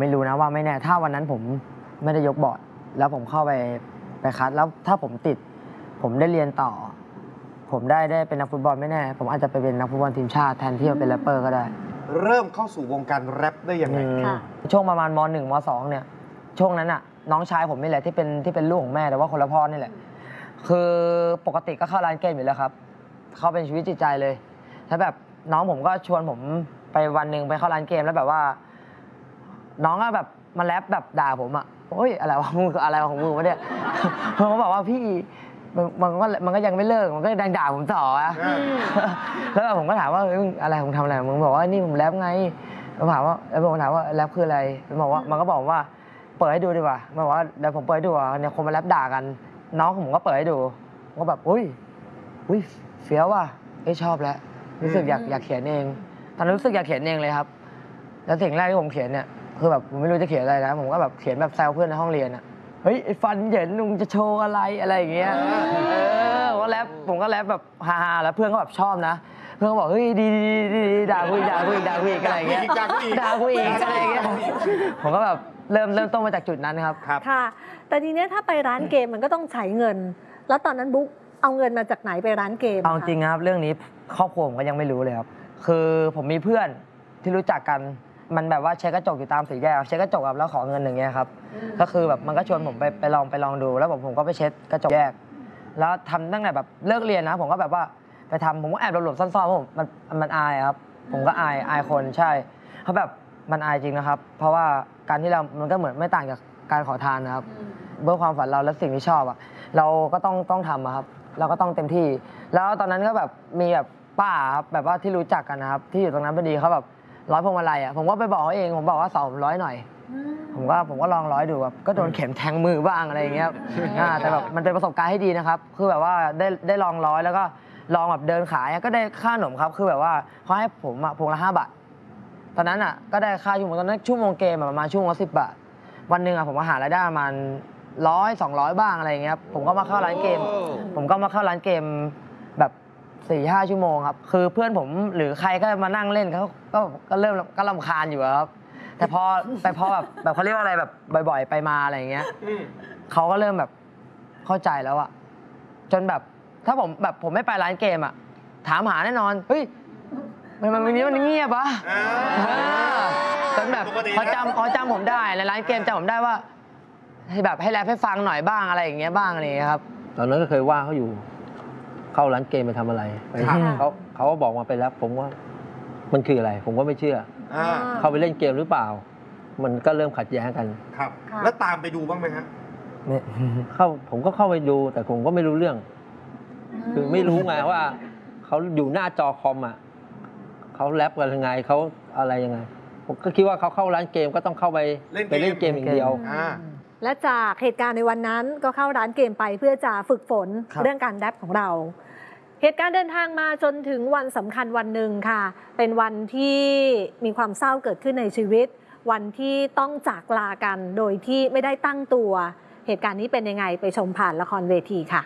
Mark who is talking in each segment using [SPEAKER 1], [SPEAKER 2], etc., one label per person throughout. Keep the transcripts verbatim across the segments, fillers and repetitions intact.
[SPEAKER 1] ไม่รู้นะว่าไม่แน่ถ้าวันนั้นผมไม่ได้ยกบอร์ดแล้วผมเข้าไปไปคัดแล้วถ้าผมติดผมได้เรียนต่อผมได้ได้เป็นนักฟุตบอลไม่แน่ผมอาจจะไปเป็นนักฟุตบอลทีมชาติแทนที่จะเป็นแรปเปอร์ก็ได้
[SPEAKER 2] เริ่มเข้าสู่วงการแรปได้ยังไง
[SPEAKER 1] ช่วงประมาณมหนึ่งมสองเนี่ยช่วงนั้นอ่ะน้องชายผมนี่แหละที่เป็นที่เป็นลูกของแม่แต่ว่าคนละพ่อนี่แหละคือปกติก็เข้าร้านเกมอยู่แล้วครับเข้าเป็นชีวิตจิตใจเลยแล้วแบบน้องผมก็ชวนผมไปวันหนึ่งไปเข้าร้านเกมแล้วแบบว่าน้องก็แบบมาแรปแบบด่าผมอ่ะโอ้ยอะไรวะมึงอะไรของมึงวะเนี่ยผมก็บอกว่าพี่มันก็มันก็ยังไม่เลิกมันก็ยังด่าผมต่ออะแล้วผมก็ถามว่าอะไรผมทำอะไรมึงบอกว่านี่ผมแรปไงผมถามว่าแล้วผมถามว่าแรปคืออะไรมันบอกว่ามันก็บอกว่าเปิดให้ดูดีกว่ามันบอกว่าเดี๋ยวผมเปิดให้ดูอ่ะเนี่ยคนมาแรปด่ากันน้องผมก็เปิดให้ดูก็แบบอุ้ยอุ้ยเฟี้ยวว่ะเอ้ยชอบแล้วรู้สึกอยากอยากเขียนเองตอนนั้นรู้สึกอยากเขียนเองเลยครับแล้วสิ่งแรกที่ผมเขียนเนี่ยคือแบบผมไม่รู้จะเขียนอะไรนะผมก็แบบเขียนแบบแซวเพื่อนในห้องเรียนอ่ะเฮ้ยไอ้ฟันเหยินมึงจะโชว์อะไรอะไรอย่างเงี้ยเออว่าแรปผมก็แรปแบบฮาๆแล้วเพื่อนก็แบบชอบนะเพื่อนก็บอกเฮ้ยดีดีดีด่ากูด่ากูด่ากูอะไรอย่างเงี้ยด่ากูอีกอะไรอย่างเงี้ยผมก็แบบเริ่มเริ่มต้นมาจากจุดนั้นครับ
[SPEAKER 3] ค่ะแต่ทีนี้ถ้าไปร้านเกมมันก็ต้องใช้เงินแล้วตอนนั้นบุ๊กเอาเงินมาจากไหนไปร้านเกม
[SPEAKER 1] เอาจริงครับเรื่องนี้ครอบครัวผมก็ยังไม่รู้เลยครับคือผมมีเพื่อนที่รู้จักกันมันแบบว่าเช็คกระจกอยู่ตามสี่แยกเช็คกระจกแล้วขอเงินอย่างเงี้ยครับก็คือแบบมันก็ชวนผมไปไปลองไปลองดูแล้วผมผมก็ไปเช็ดกระจกแยกแล้วทำตั้งแต่แบบเลิกเรียนนะผมก็แบบว่าไปทำผมก็แอบหลบๆซ่อนๆผมมันมันอายครับผมก็อายอายคนใช่เขาแบบมันอายจริงนะครับเพราะว่าการที่เรามันก็เหมือนไม่ต่างจากการขอทานนะครับเพื่อความฝันเราและสิ่งที่ชอบอ่ะเราก็ต้องต้องทำครับเราก็ต้องเต็มที่แล้วตอนนั้นก็แบบมีแบบป้าครับแบบว่าที่รู้จักกันนะครับที่อยู่ตรงนั้นพอดีเขาแบบร้อยพวงมาลัยอ่ะผมก็ไปบอกเขาเองผมบอกว่าสองร้อยหน่อยผมก็ผมก็ลองร้อยดูแบบก็โดนเข็มแทงมือบ้างอะไรอย่างเงี้ยแต่แบบมันเป็นประสบการณ์ที่ดีนะครับคือแบบว่าได้ได้ลองร้อยแล้วก็ลองแบบเดินขายก็ได้ค่าขนมครับคือแบบว่าเขาให้ผมพวงละห้าบาทตอนนั้นอ่ะก็ได้ค่าชั่วโมงตอนนั้นชั่วโมงเกมประมาณชั่วโมงละสิบบาทวันหนึ่งอ่ะผมก็หารายได้ประมาณร้อยสองร้อยบ้างอะไรอย่างเงี้ยผมก็มาเข้าร้านเกมผมก็มาเข้าร้านเกมแบบสี่ห้าชั่วโมงครับคือเพื่อนผมหรือใครก็มานั่งเล่นเขาก็ก็เริ่มก็รำคาญอยู่ครับแต่พอไปพอแบบแบบเขาเรียกว่าอะไรแบบบ่อยๆไปมาอะไรอย่างเงี้ยเขาก็เริ่มแบบเข้าใจแล้วอะจนแบบถ้าผมแบบผมไม่ไปร้านเกมอะถามหาแน่นอนเฮ้ยมันมันมันมันเงียบปะจนแบบเขาจำเขาจำผมได้ในร้านเกมจำผมได้ว่าให้แบบให้แรปให้ฟังหน่อยบ้างอะไรอย่างเงี้ยบ้างอะไรอย่างเงี้ยครับ
[SPEAKER 4] ตอนนั้นก็เคยว่าเขาอยู่เข้าร้านเกมไปทำอะไรเขาเขาก็บอกมาไปแล้วผมว่ามันคืออะไรผมก็ไม่เชื่อเข้าไปเล่นเกมหรือเปล่ามันก็เริ่มขัดแย้งกัน
[SPEAKER 2] ครับแล้วตามไปดูบ้างไหมครับ
[SPEAKER 4] เข้าผมก็เข้าไปดูแต่ผมก็ไม่รู้เรื่องคือไม่รู้ไงว่าเขาอยู่หน้าจอคอมอ่ะเขาแรปกันยังไงเขาอะไรยังไงผมก็คิดว่าเขาเข้าร้านเกมก็ต้องเข้าไปไปเล่นเกมอย่างเดียว
[SPEAKER 3] และจากเหตุการณ์ในวันนั้นก็เข้าร้านเกมไปเพื่อจะฝึกฝนเรื่องการแรปของเราเหตุการณ์เดินทางมาจนถึงวันสำคัญวันหนึ่งค่ะเป็นวันที่มีความเศร้าเกิดขึ้นในชีวิตวันที่ต้องจากลากันโดยที่ไม่ได้ตั้งตัวเหตุการณ์นี้เป็นยังไงไปชมผ่านละครเวทีค่ะ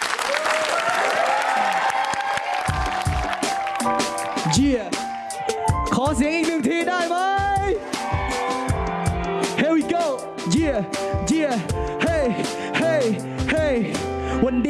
[SPEAKER 5] เยี่ยขอเสียงอีกหนึ่งทีได้ไหม Here we go yeah yeah hey hey hey วันดี